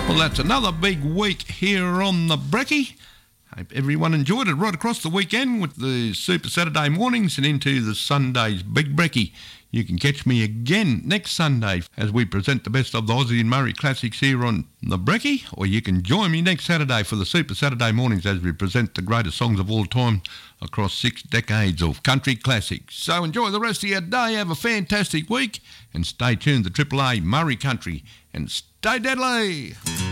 Well, that's another big week here on the Brekkie. Hope everyone enjoyed it right across the weekend with the Super Saturday mornings and into the Sunday's Big Brekkie. You can catch me again next Sunday as we present the best of the Aussie and Murray classics here on the Brekkie, or you can join me next Saturday for the Super Saturday mornings as we present the greatest songs of all time across 6 decades of country classics. So enjoy the rest of your day, have a fantastic week, and stay tuned to Triple A Murray Country, and stay deadly!